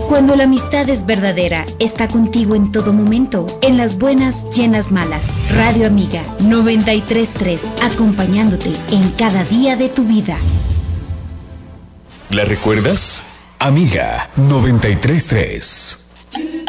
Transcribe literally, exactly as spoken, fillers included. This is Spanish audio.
Cuando la amistad es verdadera, está contigo en todo momento, en las buenas y en las malas. Radio Amiga noventa y tres punto tres, acompañándote en cada día de tu vida. ¿La recuerdas? Amiga noventa y tres punto tres.